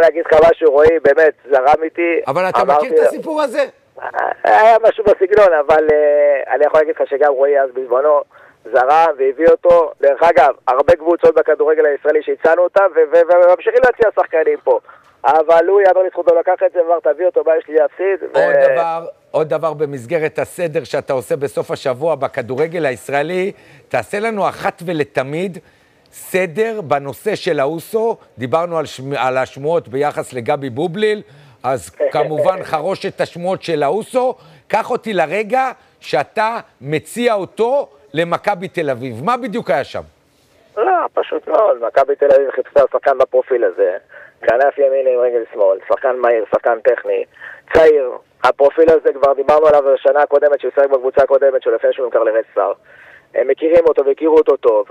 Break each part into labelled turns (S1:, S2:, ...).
S1: להגיד לך משהו, רועי, באמת, זרם איתי.
S2: אבל אתה מכיר את הסיפור הזה?
S1: היה משהו בסגנון, אבל אני יכול להגיד לך שגם רועי אז בזמנו זרם והביא אותו. דרך אגב, הרבה קבוצות בכדורגל הישראלי שהצענו אותם, וממשיכים להציע שחקנים פה. אבל הוא יעבר לזכותו לקח את זה, ואמר, תביא אותו, יש לי להפסיד.
S2: עוד דבר במסגרת הסדר שאתה עושה בסוף השבוע בכדורגל הישראלי, תעשה לנו אחת ולתמיד סדר בנושא של האוסו. דיברנו על השמועות ביחס לגבי בובליל, אז כמובן חרוש את השמועות של האוסו. קח אותי לרגע שאתה מציע אותו למכבי תל אביב. מה בדיוק היה שם?
S1: לא, פשוט מאוד. מכבי תל אביב חיפשה שחקן בפרופיל הזה. כנף ימין עם רגל שמאל, שחקן מהיר, שחקן טכני, צעיר. הפרופיל הזה כבר דיברנו עליו בשנה הקודמת, שהוא שחק בקבוצה הקודמת שלו לפני שהוא נמכר לרד סטאר. הם מכירים אותו והכירו אותו טוב.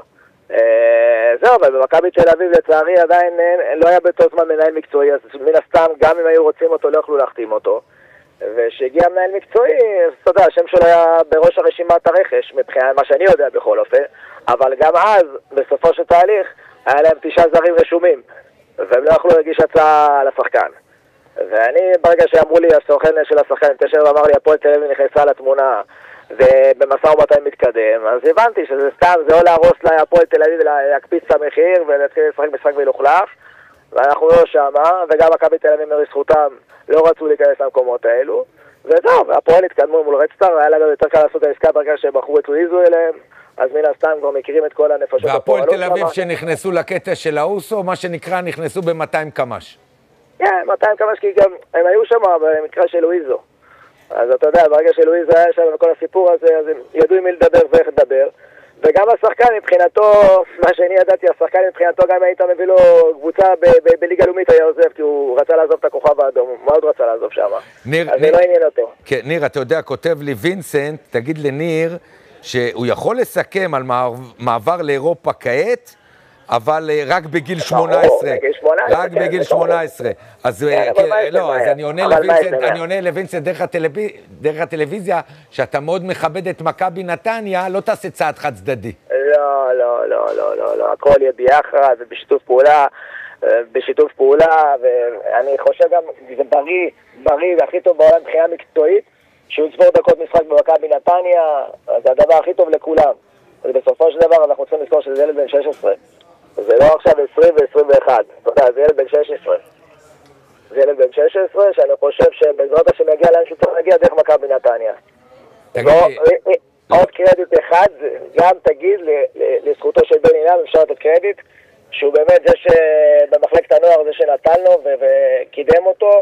S1: זהו, אבל במכבי תל אביב לצערי עדיין לא היה באותו זמן מנהל מקצועי, אז מן הסתם גם אם היו רוצים אותו לא יכלו להחתים אותו. ושהגיע מנהל מקצועי, אתה יודע, השם שלו היה בראש הרשימת הרכש, מבחינת מה שאני יודע בכל אופן, אבל גם אז, בסופו של תהליך, היה להם 9 זרים רשומים, והם לא יכלו להגיש הצעה לשחקן. ואני, ברגע שאמרו לי, הסוכן של השחקן, תשב ואמר לי, הפועל תל אביב נכנסה לתמונה, ובמשא ומתן מתקדם, אז הבנתי שזה סתם, זה או להרוס להפועל תל אביב להקפיץ את המחיר ולהתחיל לשחק משחק ולוחלף, ואנחנו לא שמה, וגם מכבי תל אביב מרזכותם לא רצו להיכנס למקומות האלו, וזהו, והפועל התקדמו מול רד סטאר, היה להם יותר קל לעשות את העסקה ברגע שהם בחרו את לואיזו אליהם, אז מן הסתם כבר מכירים את כל הנפשות.
S2: והפועל תל אביב שנכנסו לקטע של האוסו, מה שנקרא, נכנסו ב-200 קמ"ש.
S1: כן, 200 קמ"ש, כי גם הם היו שם במקרה של לואיזו. אז אתה יודע, ברגע שלואיזו היה שם בכל הסיפור הזה, אז הם ידעו עם מי לדבר ואיך לדבר. וגם השחקן מבחינתו, מה שאני ידעתי, השחקן מבחינתו גם היית מביא לו קבוצה בליגה לאומית היה עוזב, כי הוא רצה לעזוב את הכוכב האדום, הוא מאוד רצה לעזוב שם. אז זה לא עניין אותו.
S2: כן, ניר, אתה יודע, כותב לי וינסנט, תגיד לניר, שהוא יכול לסכם על מעבר לאירופה כעת, אבל רק בגיל 18. רק בגיל 18. אז לא, אז אני עונה לוינסנט דרך הטלוויזיה, שאתה מאוד מכבד את מכבי נתניה, לא תעשה צעד חד צדדי.
S1: לא, הכל יהיה ביחד בשיתוף פעולה, ואני חושב גם, זה בריא והכי טוב בעולם מבחינה מקצועית, שהוא יצבור דקות משחק במכבי נתניה, זה הדבר הכי טוב לכולם. ובסופו של דבר אנחנו צריכים לזכור שזה ילד בן 16. זה לא עכשיו 20 ו-21. אתה יודע, זה ילד בן 16. זה ילד בן 16 שאני חושב שבעזרת השם יגיע לאן שצריך להגיע דרך מכבי נתניה. עוד קרדיט אחד, גם תגיד לזכותו של בן אילם, אפשר לתת קרדיט, שהוא באמת זה שבמחלקת הנוער זה שנתן לו וקידם אותו,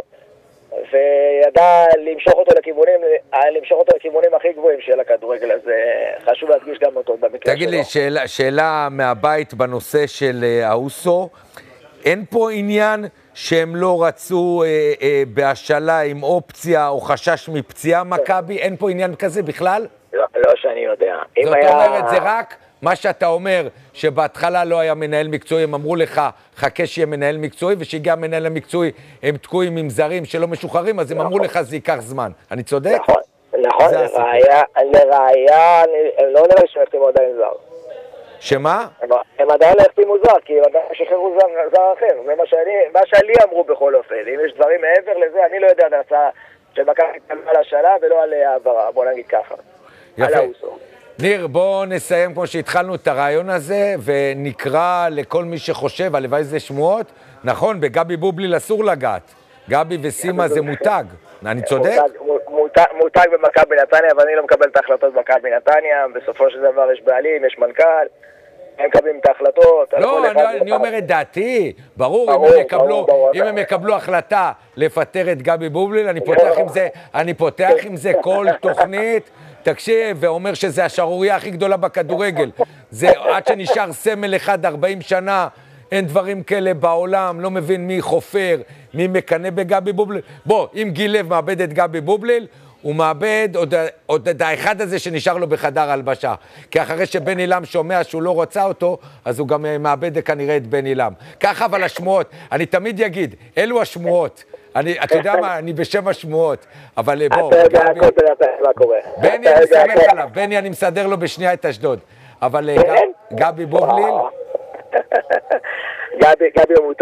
S1: וידע למשוך אותו לכיוונים הכי גבוהים של הכדורגל, אז חשוב להדגיש גם אותו במקרה שלו.
S2: תגיד לי, שאלה מהבית בנושא של האוסו, אין פה עניין שהם לא רצו בהשאלה עם אופציה או חשש מפציעה מכבי? אין פה עניין כזה בכלל?
S1: לא שאני יודע.
S2: זאת אומרת, זה רק מה שאתה אומר, שבהתחלה לא היה מנהל מקצועי, הם אמרו לך, חכה שיהיה מנהל מקצועי, ושהגיע המנהל המקצועי, הם תקועים עם זרים שלא משוחררים, אז הם אמרו לך, זה ייקח זמן. אני צודק?
S1: נכון, לראיה, הם לא נראה שמחתימו עדיין זר.
S2: שמה?
S1: הם עדיין לא החתימו זר, כי הם עדיין שחררו זר אחר. זה מה שלי אמרו בכל אופן. אם יש דברים מעבר לזה, אני לא יודע, נעשה שמכבי על השאלה ולא על העברה, בוא נגיד ככה.
S2: יפה. ניר, בואו נסיים כמו שהתחלנו את הרעיון הזה, ונקרא לכל מי שחושב, הלוואי זה שמועות, נכון, בגבי בובליל אסור לגעת. גבי וסימה זה מותג. אני צודק?
S1: מותג במכבי נתניה, אבל אני לא מקבל את ההחלטות במכבי נתניה. בסופו של דבר יש בעלים, יש מנכ"ל, הם מקבלים את ההחלטות.
S2: לא, אני אומר את דעתי. ברור, אם הם יקבלו החלטה לפטר את גבי בובליל, אני פותח עם זה כל תוכנית, תקשיב, ואומר שזה השערוריה הכי גדולה בכדורגל. זה עד שנשאר סמל אחד 40 שנה, אין דברים כאלה בעולם, לא מבין מי חופר, מי מקנה בגבי בובליל. בוא, אם גילב מאבד את גבי בובליל, הוא מאבד עוד את האחד הזה שנשאר לו בחדר הלבשה. כי אחרי שבן אילם שומע שהוא לא רוצה אותו, אז הוא גם מאבד כנראה את בן אילם. ככה אבל השמועות, אני תמיד אגיד, אלו השמועות. אתה יודע מה, אני בשם השמועות, אבל בוא, בני אני סמך עליו, בני אני מסדר לו בשנייה את אשדוד, אבל גבי בובליל,
S1: גבי